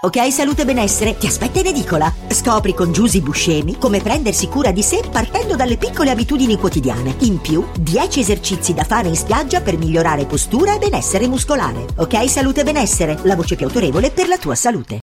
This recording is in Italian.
Ok Salute e Benessere ti aspetta in edicola. Scopri con Giusy Buscemi come prendersi cura di sé partendo dalle piccole abitudini quotidiane. In più, 10 esercizi da fare in spiaggia per migliorare postura e benessere muscolare. Ok Salute e Benessere, la voce più autorevole per la tua salute.